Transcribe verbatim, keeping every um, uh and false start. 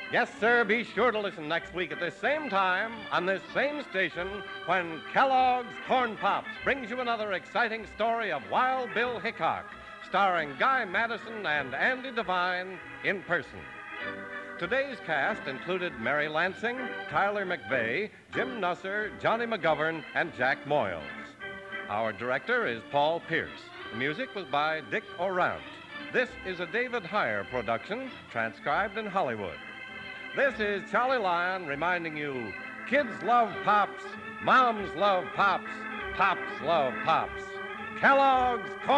Yes, sir, be sure to listen next week at this same time on this same station when Kellogg's Corn Pops brings you another exciting story of Wild Bill Hickok, starring Guy Madison and Andy Devine in person. Today's cast included Mary Lansing, Tyler McVeigh, Jim Nusser, Johnny McGovern, and Jack Moyles. Our director is Paul Pierce. The music was by Dick Orant. This is a David Heyer production, transcribed in Hollywood. This is Charlie Lyon reminding you, kids love Pops, moms love Pops, Pops love Pops. Kellogg's Corn